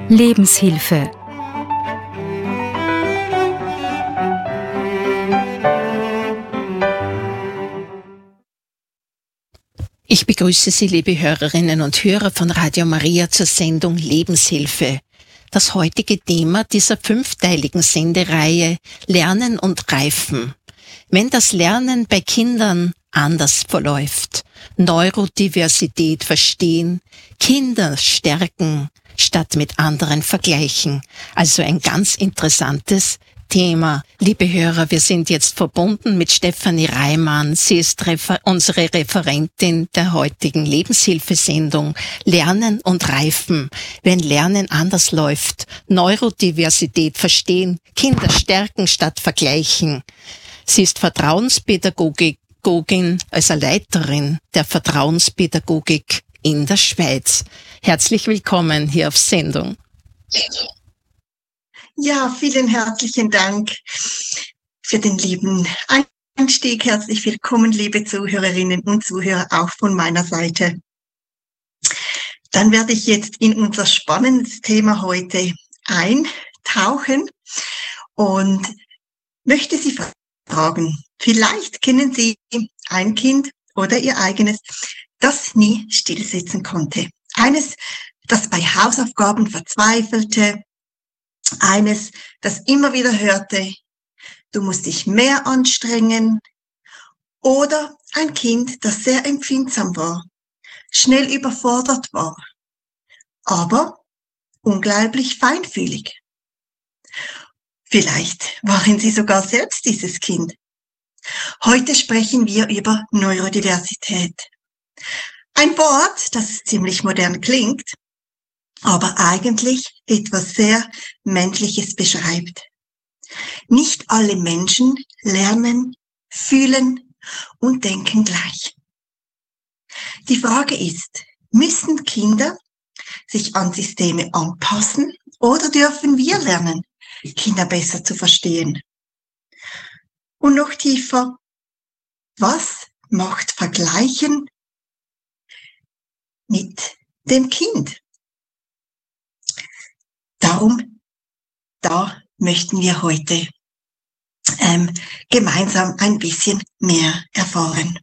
Lebenshilfe. Ich begrüße Sie, liebe Hörerinnen und Hörer von Radio Maria, zur Sendung Lebenshilfe. Das heutige Thema dieser 5-teiligen Sendereihe: Lernen und Reifen. Wenn das Lernen bei Kindern anders verläuft, Neurodiversität verstehen, Kinder stärken statt mit anderen vergleichen. Also ein ganz interessantes Thema. Liebe Hörer, wir sind jetzt verbunden mit Stefanie Reimann. Sie ist unsere Referentin der heutigen Lebenshilfesendung Lernen und Reifen. Wenn Lernen anders läuft, Neurodiversität verstehen, Kinder stärken statt vergleichen. Sie ist Vertrauenspädagogin, also Leiterin der Vertrauenspädagogik in der Schweiz. Herzlich willkommen hier auf Sendung. Ja, vielen herzlichen Dank für den lieben Einstieg. Herzlich willkommen, liebe Zuhörerinnen und Zuhörer, auch von meiner Seite. Dann werde ich jetzt in unser spannendes Thema heute eintauchen und möchte Sie fragen, vielleicht kennen Sie ein Kind oder Ihr eigenes, das nie stillsitzen konnte. Eines, das bei Hausaufgaben verzweifelte, eines, das immer wieder hörte, du musst dich mehr anstrengen, oder ein Kind, das sehr empfindsam war, schnell überfordert war, aber unglaublich feinfühlig. Vielleicht waren Sie sogar selbst dieses Kind. Heute sprechen wir über Neurodiversität. Ein Wort, das ziemlich modern klingt, aber eigentlich etwas sehr Menschliches beschreibt. Nicht alle Menschen lernen, fühlen und denken gleich. Die Frage ist, müssen Kinder sich an Systeme anpassen oder dürfen wir lernen, Kinder besser zu verstehen? Und noch tiefer, was macht Vergleichen mit dem Kind? Da möchten wir heute gemeinsam ein bisschen mehr erfahren.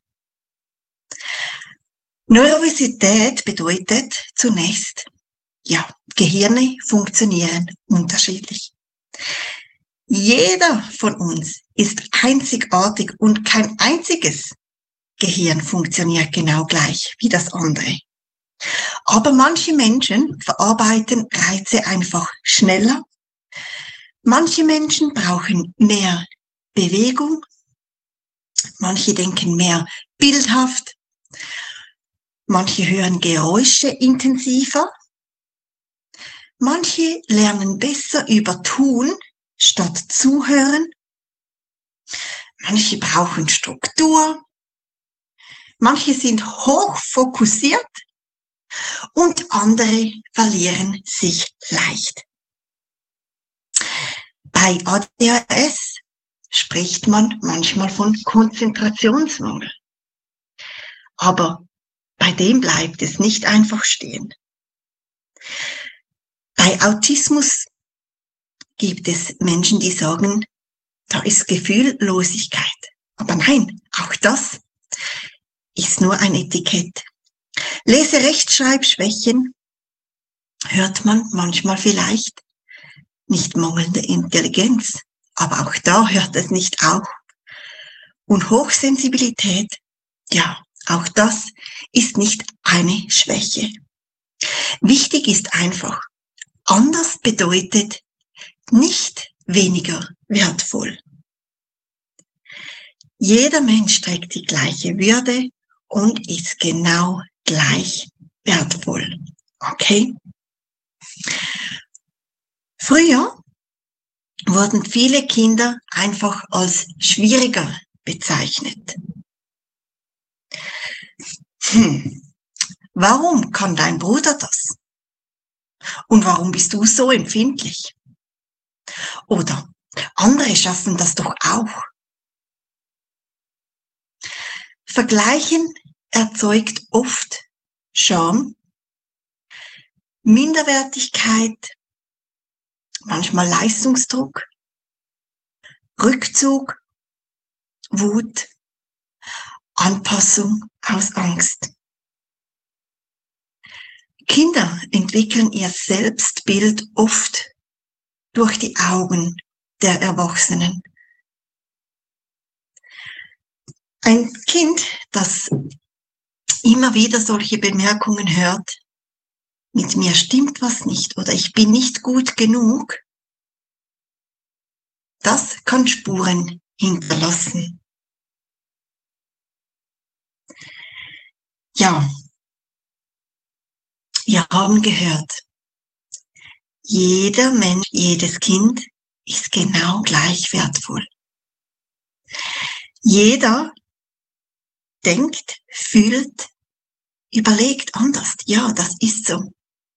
Neurodiversität bedeutet zunächst, Gehirne funktionieren unterschiedlich. Jeder von uns ist einzigartig und kein einziges Gehirn funktioniert genau gleich wie das andere. Aber manche Menschen verarbeiten Reize einfach schneller. Manche Menschen brauchen mehr Bewegung. Manche denken mehr bildhaft. Manche hören Geräusche intensiver. Manche lernen besser über Tun statt Zuhören. Manche brauchen Struktur. Manche sind hoch fokussiert. Und andere verlieren sich leicht. Bei ADHS spricht man manchmal von Konzentrationsmangel. Aber bei dem bleibt es nicht einfach stehen. Bei Autismus gibt es Menschen, die sagen, da ist Gefühllosigkeit. Aber nein, auch das ist nur ein Etikett. Lese-Rechtschreibschwächen hört man manchmal vielleicht, nicht mangelnde Intelligenz, aber auch da hört es nicht auf. Und Hochsensibilität, auch das ist nicht eine Schwäche. Wichtig ist einfach, anders bedeutet nicht weniger wertvoll. Jeder Mensch trägt die gleiche Würde und ist genau gleich wertvoll. Okay? Früher wurden viele Kinder einfach als schwieriger bezeichnet. Warum kann dein Bruder das? Und warum bist du so empfindlich? Oder andere schaffen das doch auch. Vergleichen erzeugt oft Scham, Minderwertigkeit manchmal Leistungsdruck, Rückzug, Wut, Anpassung aus Angst. Kinder entwickeln ihr Selbstbild oft durch die Augen der Erwachsenen. Ein Kind, das immer wieder solche Bemerkungen hört, mit mir stimmt was nicht oder ich bin nicht gut genug, das kann Spuren hinterlassen. Ja, wir haben gehört, jeder Mensch, jedes Kind ist genau gleich wertvoll. Jeder denkt, fühlt, überlegt anders. Ja, das ist so.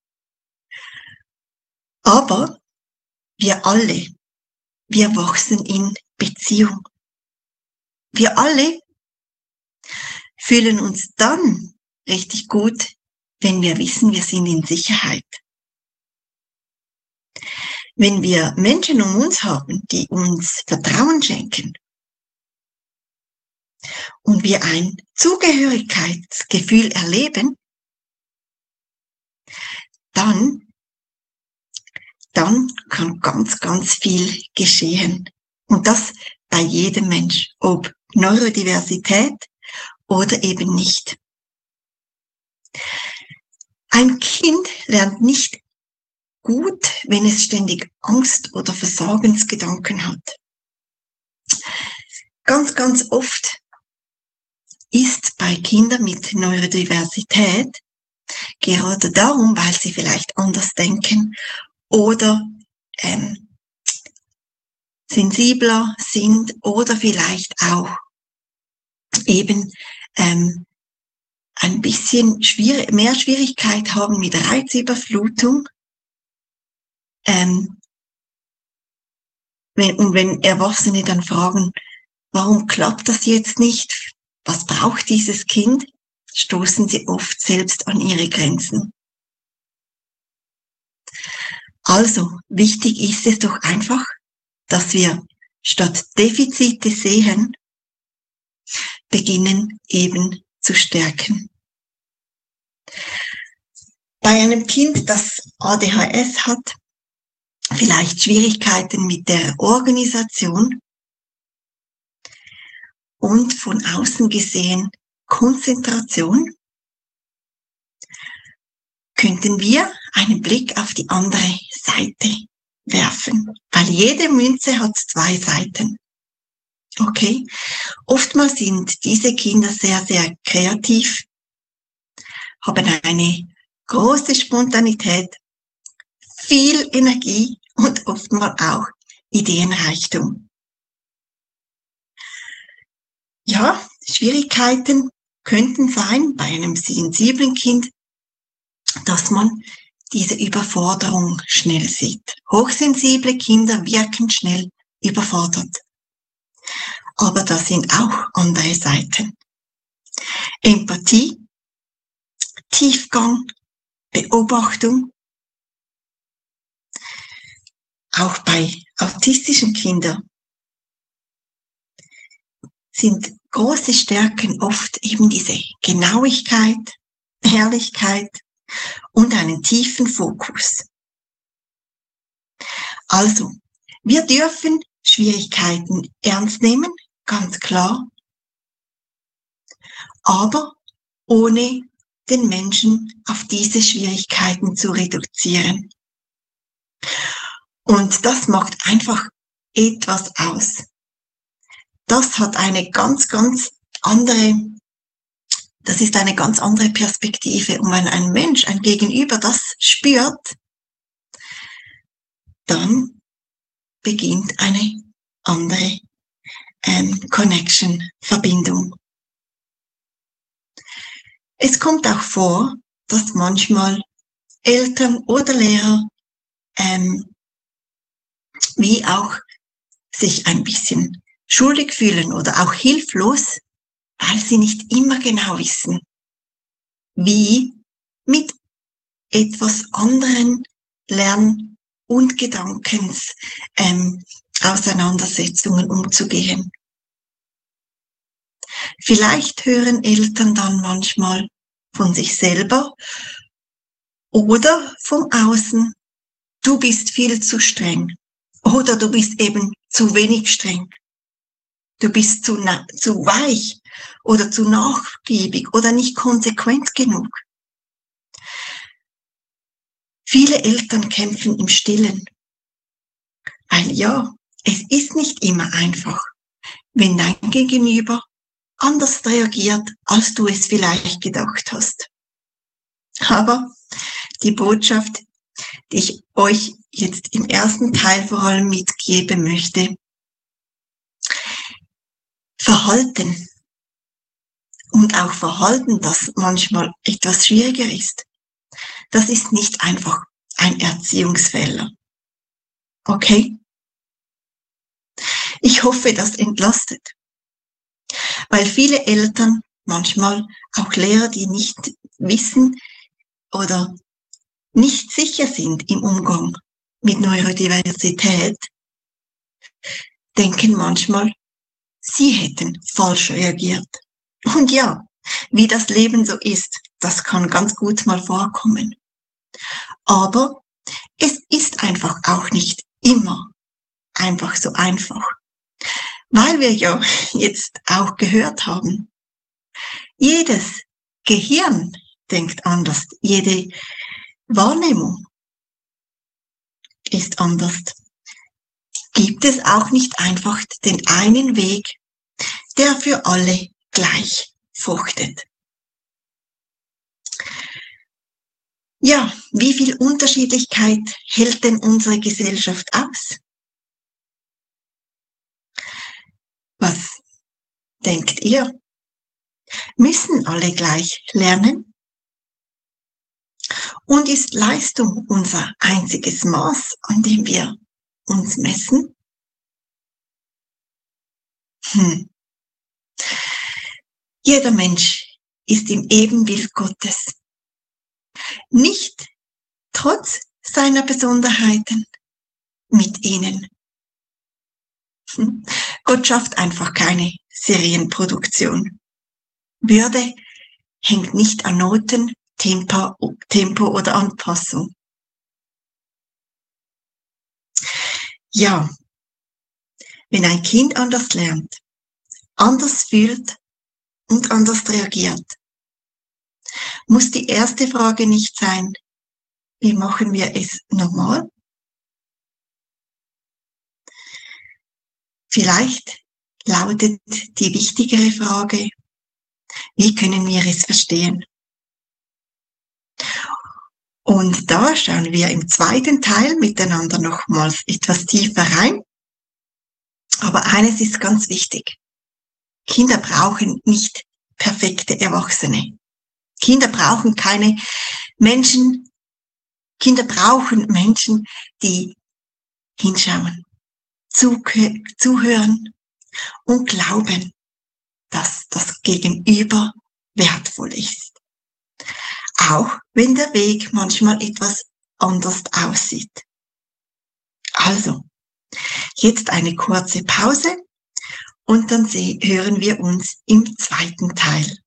Aber wir alle, wir wachsen in Beziehung. Wir alle fühlen uns dann richtig gut, wenn wir wissen, wir sind in Sicherheit. Wenn wir Menschen um uns haben, die uns Vertrauen schenken und wir ein Zugehörigkeitsgefühl erleben, dann kann ganz, ganz viel geschehen. Und das bei jedem Mensch, ob Neurodiversität oder eben nicht. Ein Kind lernt nicht gut, wenn es ständig Angst oder Versagensgedanken hat. Ganz, ganz oft ist bei Kindern mit Neurodiversität gerade darum, weil sie vielleicht anders denken oder sensibler sind oder vielleicht auch eben ein bisschen mehr Schwierigkeit haben mit Reizüberflutung. Wenn Erwachsene dann fragen, warum klappt das jetzt nicht? Was braucht dieses Kind? Stoßen sie oft selbst an ihre Grenzen. Also, wichtig ist es doch einfach, dass wir statt Defizite sehen, beginnen eben zu stärken. Bei einem Kind, das ADHS hat, vielleicht Schwierigkeiten mit der Organisation und von außen gesehen Konzentration, könnten wir einen Blick auf die andere Seite werfen, weil jede Münze hat zwei Seiten. Okay? Oftmals sind diese Kinder sehr, sehr kreativ, haben eine große Spontanität, viel Energie und oftmals auch Ideenreichtum. Ja, Schwierigkeiten könnten sein bei einem sensiblen Kind, dass man diese Überforderung schnell sieht. Hochsensible Kinder wirken schnell überfordert. Aber da sind auch andere Seiten. Empathie, Tiefgang, Beobachtung. Auch bei autistischen Kindern sind große Stärken oft eben diese Genauigkeit, Ehrlichkeit und einen tiefen Fokus. Also, wir dürfen Schwierigkeiten ernst nehmen, ganz klar, aber ohne den Menschen auf diese Schwierigkeiten zu reduzieren. Und das macht einfach etwas aus. Das hat eine ganz, ganz andere, das ist eine ganz andere Perspektive. Und wenn ein Mensch, ein Gegenüber das spürt, dann beginnt eine andere Connection, Verbindung. Es kommt auch vor, dass manchmal Eltern oder Lehrer wie auch sich ein bisschen schuldig fühlen oder auch hilflos, weil sie nicht immer genau wissen, wie mit etwas anderen und Auseinandersetzungen umzugehen. Vielleicht hören Eltern dann manchmal von sich selber oder vom Außen, du bist viel zu streng oder du bist eben zu wenig streng. Du bist zu weich oder zu nachgiebig oder nicht konsequent genug. Viele Eltern kämpfen im Stillen, weil ja, es ist nicht immer einfach, wenn dein Gegenüber anders reagiert, als du es vielleicht gedacht hast. Aber die Botschaft, die ich euch jetzt im ersten Teil vor allem mitgeben möchte, Verhalten und auch Verhalten, das manchmal etwas schwieriger ist, das ist nicht einfach ein Erziehungsfehler. Okay? Ich hoffe, das entlastet. Weil viele Eltern, manchmal auch Lehrer, die nicht wissen oder nicht sicher sind im Umgang mit Neurodiversität, denken manchmal, sie hätten falsch reagiert. Und ja, wie das Leben so ist, das kann ganz gut mal vorkommen. Aber es ist einfach auch nicht immer einfach so einfach. Weil wir ja jetzt auch gehört haben, jedes Gehirn denkt anders, jede Wahrnehmung ist anders. Gibt es auch nicht einfach den einen Weg, der für alle gleich fruchtet. Ja, wie viel Unterschiedlichkeit hält denn unsere Gesellschaft aus? Was denkt ihr? Müssen alle gleich lernen? Und ist Leistung unser einziges Maß, an dem wir uns messen? Jeder Mensch ist im Ebenbild Gottes. Nicht trotz seiner Besonderheiten, mit ihnen. Gott schafft einfach keine Serienproduktion. Würde hängt nicht an Noten, Tempo oder Anpassung. Ja, wenn ein Kind anders lernt, anders fühlt und anders reagiert, muss die erste Frage nicht sein, wie machen wir es normal? Vielleicht lautet die wichtigere Frage, wie können wir es verstehen? Und da schauen wir im zweiten Teil miteinander nochmals etwas tiefer rein. Aber eines ist ganz wichtig. Kinder brauchen nicht perfekte Erwachsene. Kinder brauchen Menschen, die hinschauen, zuhören und glauben, dass das Gegenüber wertvoll ist. Auch wenn der Weg manchmal etwas anders aussieht. Also, jetzt eine kurze Pause und dann hören wir uns im zweiten Teil.